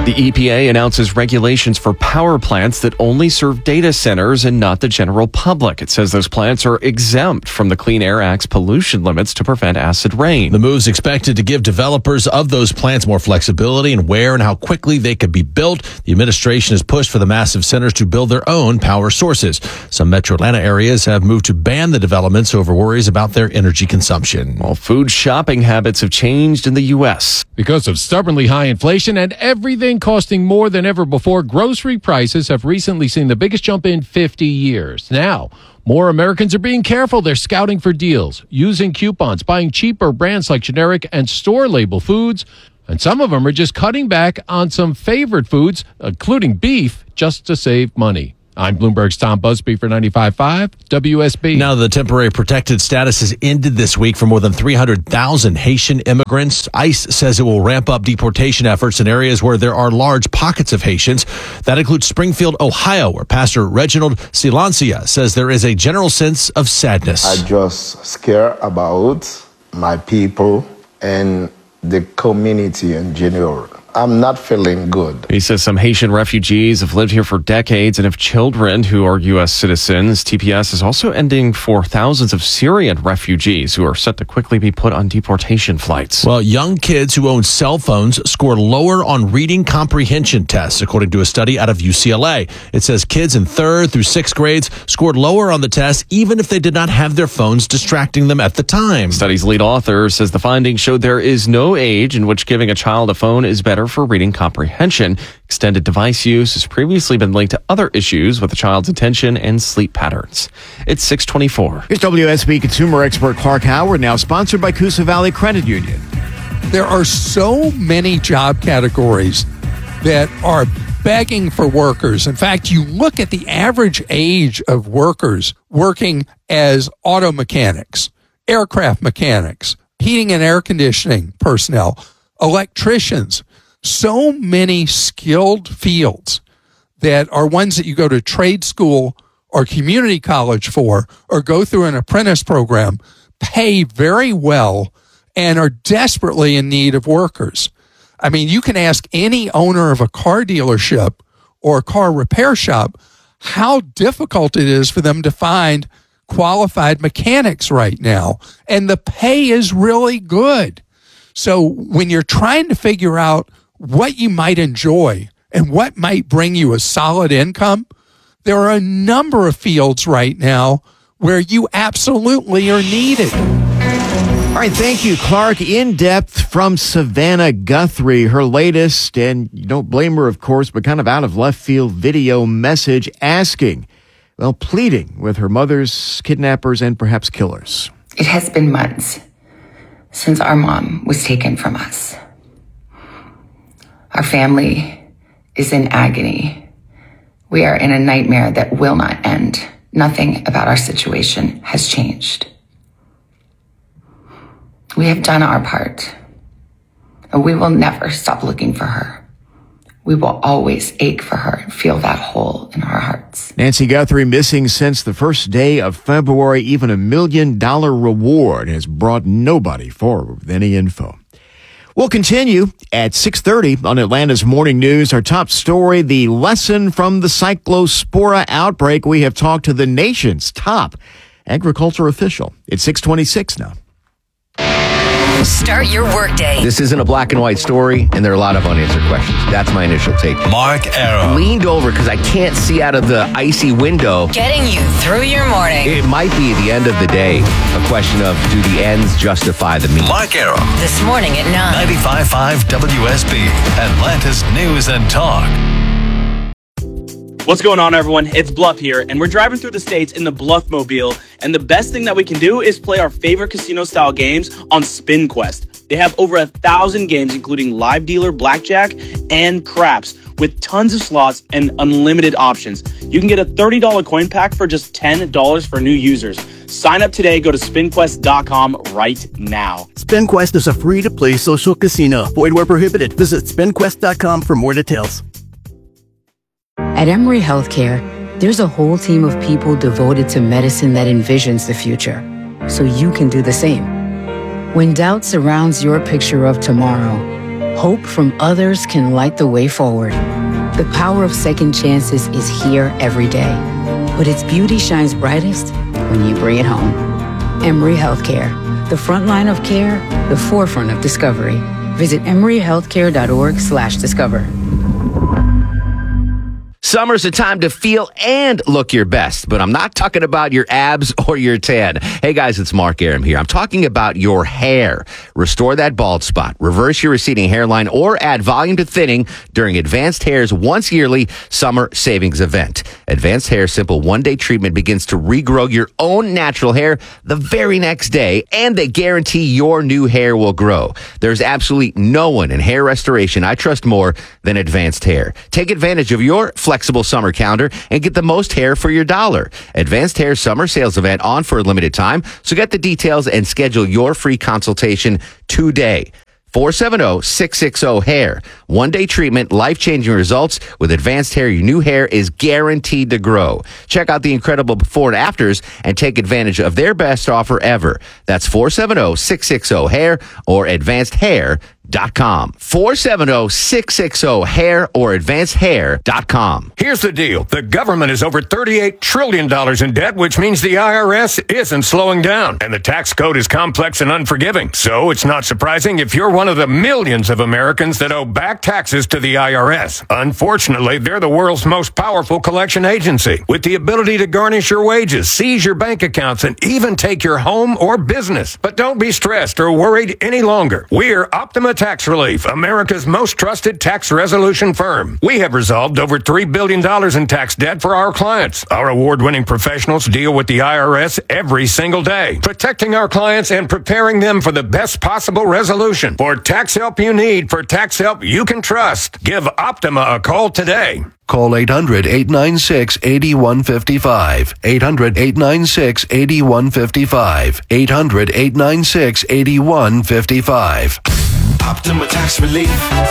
The E P A announces regulations for power plants that only serve data centers and not the general public. It says those plants are exempt from the Clean Air Act's pollution limits to prevent acid rain. The move's expected to give developers of those plants more flexibility in where and how quickly they could be built. The administration has pushed for the massive centers to build their own power sources. Some metro Atlanta areas have moved to ban the developments over worries about their energy consumption. While food shopping habits have changed in the U S because of stubbornly high inflation and everything costing more than ever before, grocery prices have recently seen the biggest jump in fifty years. Now, more Americans are being careful. They're scouting for deals, using coupons, buying cheaper brands like generic and store label foods. And some of them are just cutting back on some favorite foods, including beef, just to save money. I'm Bloomberg's Tom Busby for ninety-five point five W S B. Now, the temporary protected status has ended this week for more than three hundred thousand Haitian immigrants. ICE says it will ramp up deportation efforts in areas where there are large pockets of Haitians. That includes Springfield, Ohio, where Pastor Reginald Silancia says there is a general sense of sadness. I just scared about my people and the community in general. I'm not feeling good. He says some Haitian refugees have lived here for decades and have children who are U S citizens. T P S is also ending for thousands of Syrian refugees who are set to quickly be put on deportation flights. Well, young kids who own cell phones scored lower on reading comprehension tests, according to a study out of U C L A. It says kids in third through sixth grades scored lower on the test, even if they did not have their phones distracting them at the time. Study's lead author says the findings showed there is no age in which giving a child a phone is better for reading comprehension. Extended device use has previously been linked to other issues with the child's attention and sleep patterns. It's six twenty-four. Here's W S B consumer expert Clark Howard, now sponsored by Coosa Valley Credit Union. There are so many job categories that are begging for workers. In fact, you look at the average age of workers working as auto mechanics, aircraft mechanics, heating and air conditioning personnel, electricians, so many skilled fields that are ones that you go to trade school or community college for or go through an apprentice program, pay very well and are desperately in need of workers. I mean, you can ask any owner of a car dealership or a car repair shop how difficult it is for them to find qualified mechanics right now. And the pay is really good. So when you're trying to figure out what you might enjoy and what might bring you a solid income, there are a number of fields right now where you absolutely are needed. All right, thank you, Clark. In depth from Savannah Guthrie, her latest, and you don't blame her, of course, but kind of out of left field video message asking, well, pleading with her mother's kidnappers and perhaps killers. It has been months since our mom was taken from us. Our family is in agony. We are in a nightmare that will not end. Nothing about our situation has changed. We have done our part, and we will never stop looking for her. We will always ache for her and feel that hole in our hearts. Nancy Guthrie missing since the first day of February. Even a million dollar reward has brought nobody forward with any info. We'll continue at six thirty on Atlanta's Morning News. Our top story, the lesson from the Cyclospora outbreak. We have talked to the nation's top agriculture official. It's six twenty-six now. Start your workday. This isn't a black and white story, and there are a lot of unanswered questions. That's my initial take. Mark Arrow. Leaned over because I can't see out of the icy window. Getting you through your morning. It might be the end of the day. A question of, do the ends justify the means? Mark Arrow. This morning at nine. ninety-five point five W S B, Atlanta's News and Talk. What's going on, everyone? It's Bluff here, and we're driving through the states in the Bluffmobile, and the best thing that we can do is play our favorite casino-style games on SpinQuest. They have over a thousand games, including live dealer, blackjack, and craps, with tons of slots and unlimited options. You can get a thirty dollars coin pack for just ten dollars for new users. Sign up today. Go to spin quest dot com right now. SpinQuest is a free-to-play social casino. Void where prohibited. Visit spin quest dot com for more details. At Emory Healthcare, there's a whole team of people devoted to medicine that envisions the future, so you can do the same. When doubt surrounds your picture of tomorrow, Hope from others can light the way forward. The power of second chances is here every day, but its beauty shines brightest when you bring it home. Emory Healthcare, the front line of care, the forefront of discovery. Visit emoryhealthcare.org slash discover. Summer's a time to feel and look your best, but I'm not talking about your abs or your tan. Hey guys, it's Mark Aram here. I'm talking about your hair. Restore that bald spot, reverse your receding hairline, or add volume to thinning during Advanced Hair's once yearly summer savings event. Advanced Hair's simple one-day treatment begins to regrow your own natural hair the very next day, and they guarantee your new hair will grow. There's absolutely no one in hair restoration I trust more than Advanced Hair. Take advantage of your flexible summer calendar and get the most hair for your dollar. Advanced Hair summer sales event on for a limited time. So get the details and schedule your free consultation today. four seven zero, six six zero, hair. One day treatment, life-changing results. With Advanced Hair, your new hair is guaranteed to grow. Check out the incredible before and afters and take advantage of their best offer ever. That's four seven zero, six six zero, hair or advanced hair dot com. four seven zero, six six zero, hair or advanced hair dot com. Here's the deal. The government is over thirty-eight trillion dollars in debt, which means the I R S isn't slowing down. And the tax code is complex and unforgiving. So it's not surprising if you're one of the millions of Americans that owe back taxes to the I R S. Unfortunately, they're the world's most powerful collection agency, with the ability to garnish your wages, seize your bank accounts, and even take your home or business. But don't be stressed or worried any longer. We're Optima Tax Relief, America's most trusted tax resolution firm. We have resolved over three billion dollars in tax debt for our clients. Our award-winning professionals deal with the I R S every single day, protecting our clients and preparing them for the best possible resolution. For tax help you need, for tax help you can trust, give Optima a call today. Call eight hundred, eight nine six, eight one five five. eight hundred, eight nine six, eight one five five. eight hundred, eight nine six, eight one five five. Optima Tax Relief.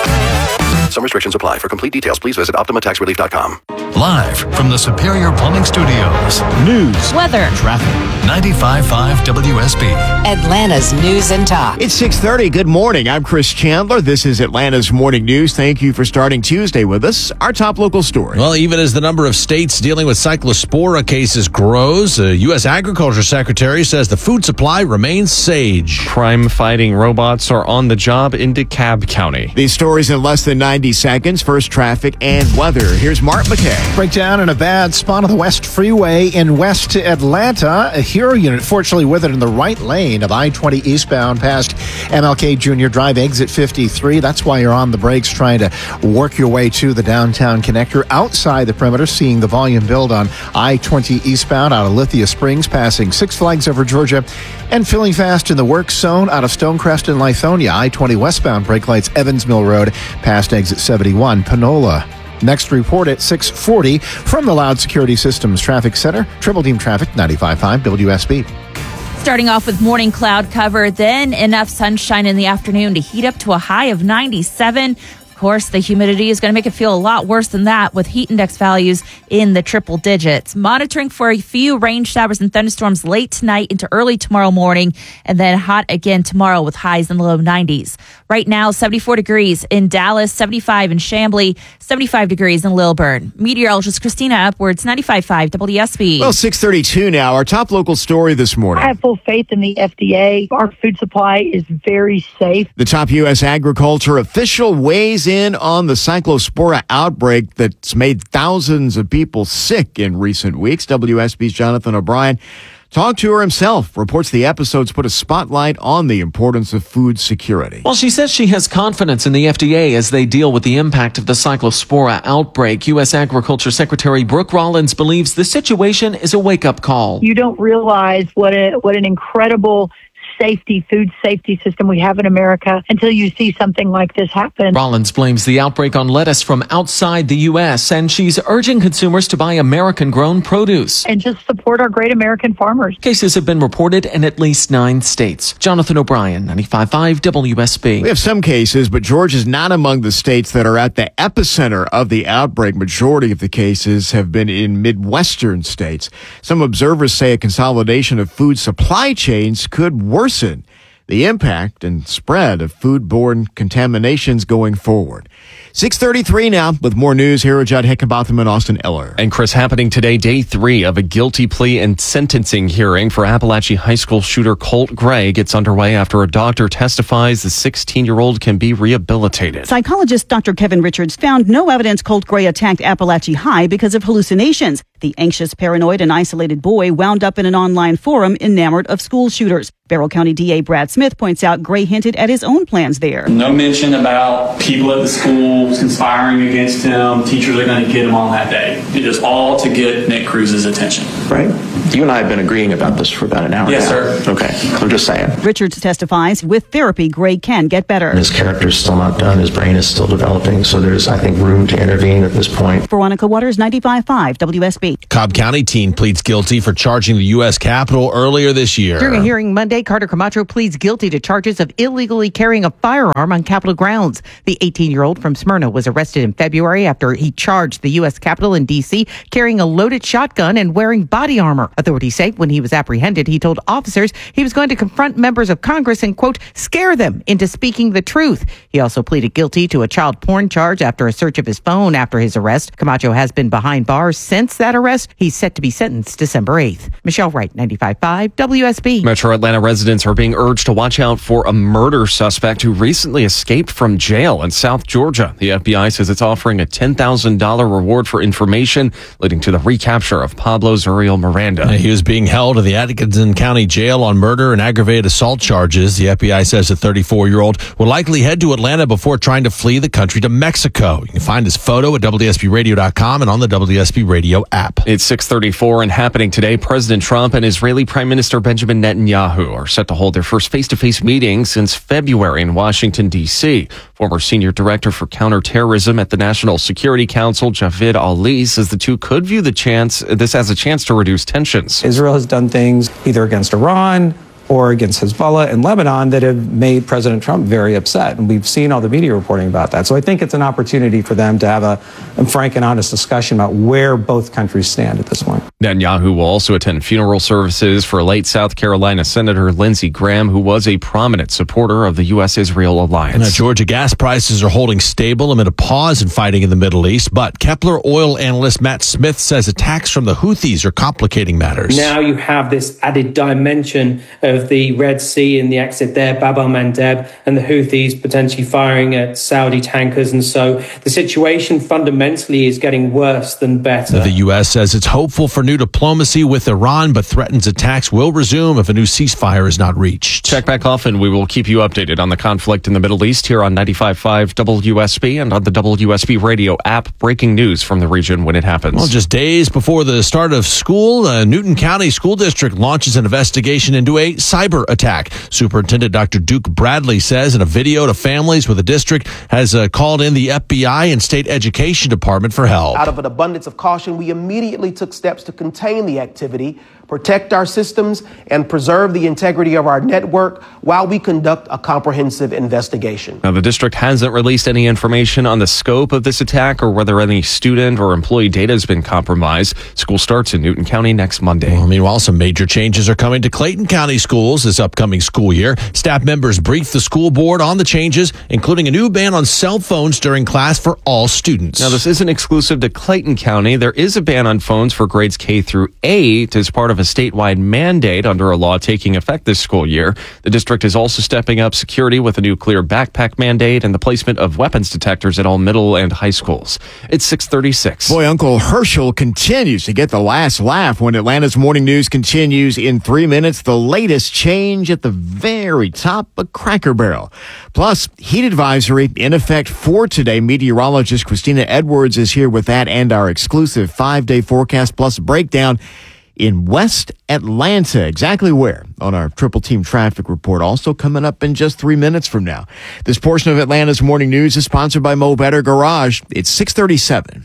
Some restrictions apply. For complete details, please visit optima tax relief dot com. Live from the Superior Plumbing Studios. News. Weather. Traffic. ninety-five point five W S B. Atlanta's News and Talk. It's six thirty. Good morning. I'm Chris Chandler. This is Atlanta's Morning News. Thank you for starting Tuesday with us. Our top local story. Well, even as the number of states dealing with cyclospora cases grows, the U S Agriculture Secretary says the food supply remains sage. Crime-fighting robots are on the job in DeKalb County. These stories in less than ninety seconds. First, traffic and weather. Here's Mark McKay. Breakdown in a bad spot on the West Freeway in West Atlanta. A Hero unit fortunately withered in the right lane of I twenty eastbound past M L K Junior Drive, exit fifty-three. That's why you're on the brakes trying to work your way to the downtown connector. Outside the perimeter, seeing the volume build on I twenty eastbound out of Lithia Springs, passing Six Flags over Georgia, and filling fast in the work zone out of Stonecrest and Lithonia. I twenty westbound brake lights Evans Mill Road past exit seventy-one, Panola. Next report at six forty from the Loud Security Systems Traffic Center. Triple Team Traffic, ninety-five point five W S B. Starting off with morning cloud cover, then enough sunshine in the afternoon to heat up to a high of ninety-seven. Of course, the humidity is going to make it feel a lot worse than that, with heat index values in the triple digits. Monitoring for a few rain showers and thunderstorms late tonight into early tomorrow morning, and then hot again tomorrow with highs in the low nineties. Right now, seventy-four degrees in Dallas, seventy-five in Chamblee, seventy-five degrees in Lilburn. Meteorologist Christina Upwards, ninety-five point five W S B. Well, six thirty-two now. Our top local story this morning. I have full faith in the F D A. Our food supply is very safe. The top U S agriculture official weighs in on the cyclospora outbreak that's made thousands of people sick in recent weeks. W S B's Jonathan O'Brien talked to her himself, reports the episodes put a spotlight on the importance of food security. Well, she says she has confidence in the F D A as they deal with the impact of the cyclospora outbreak. U S Agriculture Secretary Brooke Rollins believes the situation is a wake-up call. You don't realize what a what an incredible safety, food safety system we have in America until you see something like this happen. Rollins blames the outbreak on lettuce from outside the U S, and she's urging consumers to buy American-grown produce. And just support our great American farmers. Cases have been reported in at least nine states. Jonathan O'Brien, ninety-five point five W S B. We have some cases, but Georgia's not among the states that are at the epicenter of the outbreak. Majority of the cases have been in Midwestern states. Some observers say a consolidation of food supply chains could worsen the the impact and spread of foodborne contaminations going forward. six thirty-three now with more news. Here are Judd Hickenbotham and Austin Eller. And Chris, happening today, day three of a guilty plea and sentencing hearing for Appalachia High School shooter Colt Gray gets underway after a doctor testifies the sixteen-year-old can be rehabilitated. Psychologist Doctor Kevin Richards found no evidence Colt Gray attacked Appalachia High because of hallucinations. The anxious, paranoid, and isolated boy wound up in an online forum enamored of school shooters. Barrow County D A Brad Smith points out Gray hinted at his own plans there. No mention about people at the school conspiring against him. Teachers are going to get him on that day. It is all to get Nick Cruz's attention. Right? You and I have been agreeing about this for about an hour Yes, now. sir. Okay. I'm just saying. Richards testifies with therapy, Gray can get better. His character's still not done. His brain is still developing. So there's, I think, room to intervene at this point. Veronica Waters, ninety-five point five W S B. Cobb County teen pleads guilty for charging the U S Capitol earlier this year. During a hearing Monday, Carter Camacho pleads guilty to charges of illegally carrying a firearm on Capitol grounds. The eighteen-year-old from Smyrna was arrested in February after he charged the U S Capitol in D C carrying a loaded shotgun and wearing body armor. Authorities say when he was apprehended, he told officers he was going to confront members of Congress and, quote, scare them into speaking the truth. He also pleaded guilty to a child porn charge after a search of his phone after his arrest. Camacho has been behind bars since that arrest. He's set to be sentenced December eighth. Michelle Wright, ninety-five point five W S B. Metro Atlanta residents are being urged to watch out for a murder suspect who recently escaped from jail in South Georgia. The F B I says it's offering a ten thousand dollars reward for information, leading to the recapture of Pablo Zuriel Miranda. He was being held in the Atkinson County Jail on murder and aggravated assault charges. The F B I says the thirty-four-year-old will likely head to Atlanta before trying to flee the country to Mexico. You can find his photo at W S B radio dot com and on the W S B Radio app. It's six thirty-four and happening today. President Trump and Israeli Prime Minister Benjamin Netanyahu are set to hold their first face-to-face meeting since February in Washington, D C. Former Senior Director for Counterterrorism at the National Security Council, Javid Ali, says the two could view the chance this as a chance to reduce tensions. Israel has done things either against Iran or against Hezbollah in Lebanon that have made President Trump very upset. And we've seen all the media reporting about that. So I think it's an opportunity for them to have a, a frank and honest discussion about where both countries stand at this point. Netanyahu will also attend funeral services for late South Carolina Senator Lindsey Graham, who was a prominent supporter of the U S Israel alliance. Now, Georgia gas prices are holding stable amid a pause in fighting in the Middle East, but Kepler oil analyst Matt Smith says attacks from the Houthis are complicating matters. Now you have this added dimension of the Red Sea and the exit there, Bab el-Mandeb, and the Houthis potentially firing at Saudi tankers. And so the situation fundamentally is getting worse than better. The U S says it's hopeful for new diplomacy with Iran, but threatens attacks will resume if a new ceasefire is not reached. Check back often. We will keep you updated on the conflict in the Middle East here on ninety-five point five W S B and on the W S B Radio app. Breaking news from the region when it happens. Well, just days before the start of school, uh, Newton County School District launches an investigation into a cyber attack. Superintendent Doctor Duke Bradley says in a video to families where the district has uh, called in the F B I and State Education Department for help. Out of an abundance of caution, we immediately took steps to contain the activity, protect our systems, and preserve the integrity of our network while we conduct a comprehensive investigation. Now, the district hasn't released any information on the scope of this attack or whether any student or employee data has been compromised. School starts in Newton County next Monday. Well, meanwhile, some major changes are coming to Clayton County schools this upcoming school year. Staff members briefed the school board on the changes, including a new ban on cell phones during class for all students. Now, this isn't exclusive to Clayton County. There is a ban on phones for grades K through eight as part of a statewide mandate under a law taking effect this school year. The district is also stepping up security with a new clear backpack mandate and the placement of weapons detectors at all middle and high schools. It's six thirty-six. Boy, Uncle Herschel continues to get the last laugh when Atlanta's Morning News continues in three minutes. The latest change at the very top of Cracker Barrel. Plus, heat advisory in effect for today. Meteorologist Christina Edwards is here with that and our exclusive five-day forecast plus breakdown in West Atlanta. Exactly where? On our Triple Team Traffic Report, also coming up in just three minutes from now. This portion of Atlanta's Morning News is sponsored by Mo Better Garage. It's six thirty-seven.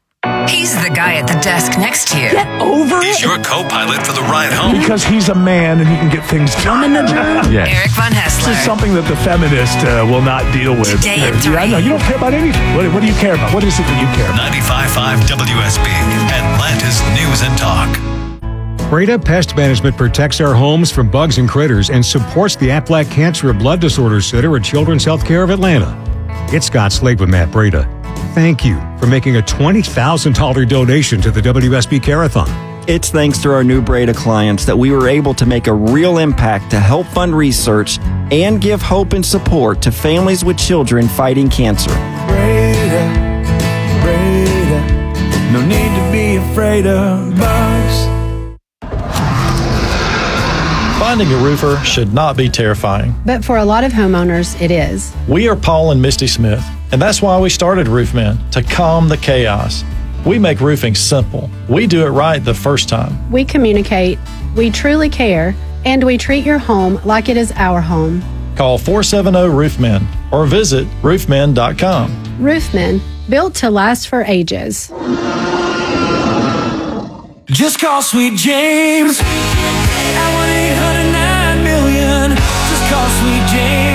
He's the guy at the desk next to you. Get over He's it. your co-pilot for the ride home. Because he's a man and he can get things done. Yes. Eric Von Hessler. This is something that the feminist uh, will not deal with. Today at three. I know, you don't care about anything. What, what do you care about? What is it that you care about? ninety-five point five W S B, Atlanta's News and Talk. Breda Pest Management protects our homes from bugs and critters and supports the Aflac Cancer and Blood Disorders Center at Children's Healthcare of Atlanta. It's Scott Slade with Matt Breda. Thank you for making a twenty thousand dollars donation to the W S B Care-a-thon. It's thanks to our new Breda clients that we were able to make a real impact to help fund research and give hope and support to families with children fighting cancer. Breda, Breda, no need to be afraid of bugs. Finding a roofer should not be terrifying. But for a lot of homeowners, it is. We are Paul and Misty Smith, and that's why we started Roofmen, to calm the chaos. We make roofing simple. We do it right the first time. We communicate, we truly care, and we treat your home like it is our home. Call four seven zero Roofmen or visit roofmen dot com. Roofmen, built to last for ages. Just call Sweet James at one eight hundred nine million. Just call Sweet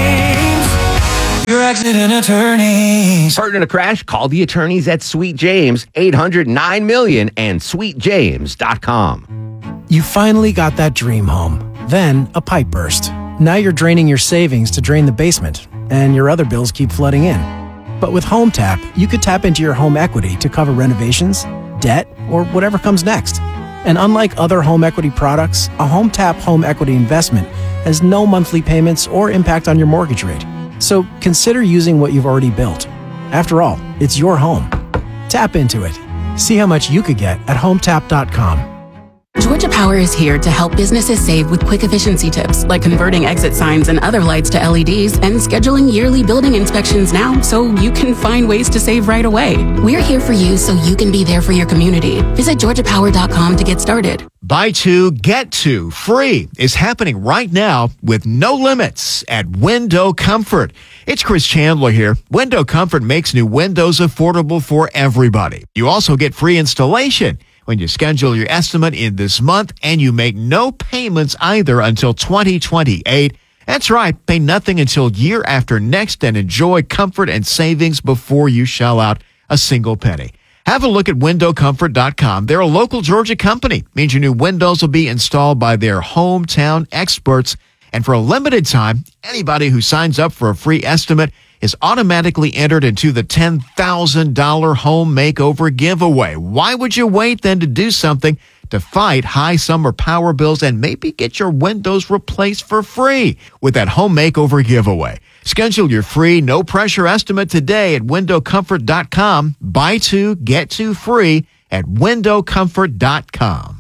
James, your accident attorneys. Hurt in a crash? Call the attorneys at Sweet James, eight hundred nine million and sweet james dot com. You finally got that dream home. Then a pipe burst. Now you're draining your savings to drain the basement, and your other bills keep flooding in. But with HomeTap, you could tap into your home equity to cover renovations, debt, or whatever comes next. And unlike other home equity products, a HomeTap home equity investment has no monthly payments or impact on your mortgage rate. So consider using what you've already built. After all, it's your home. Tap into it. See how much you could get at home tap dot com. Georgia Power is here to help businesses save with quick efficiency tips like converting exit signs and other lights to L E Ds and scheduling yearly building inspections now so you can find ways to save right away. We're here for you so you can be there for your community. Visit georgia power dot com to get started. Buy two, get two free is happening right now with no limits at Window Comfort. It's Chris Chandler here. Window Comfort makes new windows affordable for everybody. You also get free installation when you schedule your estimate in this month, and you make no payments either until twenty twenty-eight. That's right, pay nothing until year after next and enjoy comfort and savings before you shell out a single penny. Have a look at window comfort dot com. They're a local Georgia company. Means your new windows will be installed by their hometown experts. And for a limited time, anybody who signs up for a free estimate is automatically entered into the ten thousand dollars home makeover giveaway. Why would you wait then to do something to fight high summer power bills and maybe get your windows replaced for free with that home makeover giveaway? Schedule your free, no pressure estimate today at window comfort dot com. Buy two, get two free at window comfort dot com.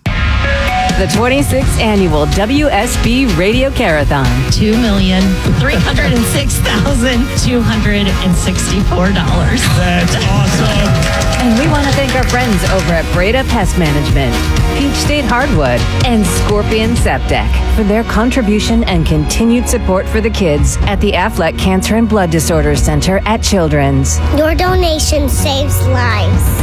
The twenty-sixth Annual W S B Radio Care-a-thon. two million three hundred six thousand two hundred sixty-four dollars. That's awesome. And we want to thank our friends over at Breda Pest Management, Peach State Hardwood, and Scorpion Septic for their contribution and continued support for the kids at the Aflac Cancer and Blood Disorders Center at Children's. Your donation saves lives.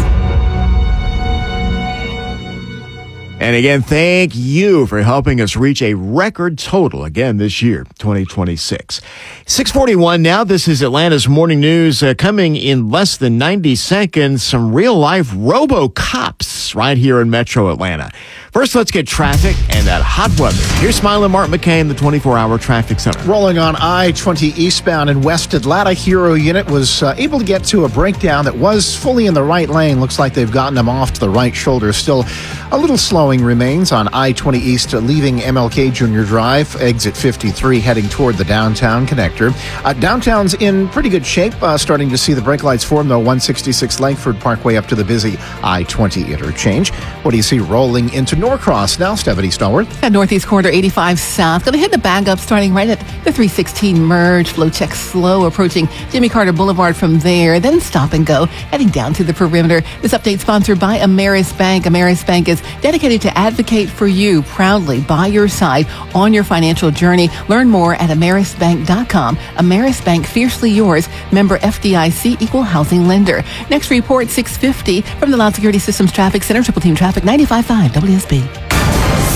And again, thank you for helping us reach a record total again this year, twenty twenty-six. six forty-one now. This is Atlanta's Morning News. Uh, coming in less than ninety seconds, some real-life robo-cops right here in Metro Atlanta. First, let's get traffic and that hot weather. Here's Smiling Mark McCain, the twenty-four hour traffic center. Rolling on I twenty eastbound in West Atlanta, Hero unit was uh, able to get to a breakdown that was fully in the right lane. Looks like they've gotten them off to the right shoulder. Still a little slowing remains on I twenty East, uh, leaving M L K Junior Drive, exit fifty-three, heading toward the downtown connector. Uh, downtown's in pretty good shape, uh, starting to see the brake lights form, though, one sixty-six Langford Parkway up to the busy I twenty interchange. What do you see rolling into Norcross now? Stephanie Stallworth. At Northeast Corridor eighty-five South, going to hit the bag up starting right at the three sixteen merge. Flow check slow, approaching Jimmy Carter Boulevard from there, then stop and go, heading down to the perimeter. This update sponsored by Ameris Bank. Ameris Bank is dedicated to advocate for you, proudly by your side on your financial journey. Learn more at ameris bank dot com. Ameris Bank, fiercely yours. Member F D I C, equal housing lender. Next report, six fifty from the Loud Security Systems Traffic Center. Triple Team Traffic, ninety-five point five W S B.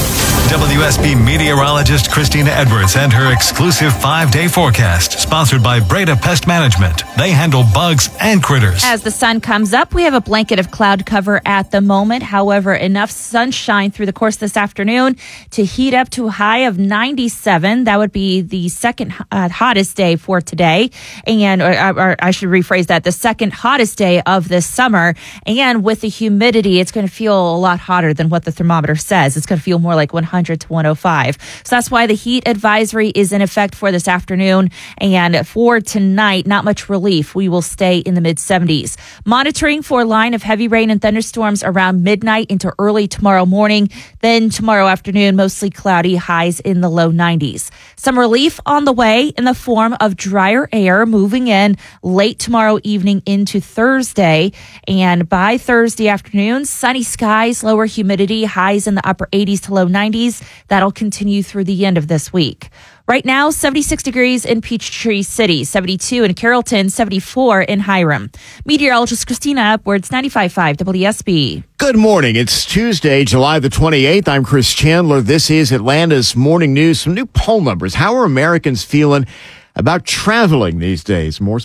W S B meteorologist Christina Edwards and her exclusive five-day forecast, sponsored by Breda Pest Management. They handle bugs and critters. As the sun comes up, we have a blanket of cloud cover at the moment. However, enough sunshine through the course of this afternoon to heat up to a high of ninety-seven. That would be the second uh, hottest day for today. And or, or I should rephrase that, the second hottest day of this summer. And with the humidity, it's going to feel a lot hotter than what the thermometer says. It's going to feel more like one hundred to one oh five. So that's why the heat advisory is in effect for this afternoon. And for tonight, not much relief. We will stay in the mid seventies. Monitoring for a line of heavy rain and thunderstorms around midnight into early tomorrow morning. Then tomorrow afternoon, mostly cloudy, highs in the low nineties. Some relief on the way in the form of drier air moving in late tomorrow evening into Thursday. And by Thursday afternoon, sunny skies, lower humidity, highs in the upper eighties to low nineties. That'll continue through the end of this week. Right now, seventy-six degrees in Peachtree City, seventy-two in Carrollton, seventy-four in Hiram. Meteorologist Christina Edwards, ninety-five point five W S B. Good morning. It's Tuesday, July the twenty-eighth. I'm Chris Chandler. This is Atlanta's Morning News. Some new poll numbers. How are Americans feeling about traveling these days? More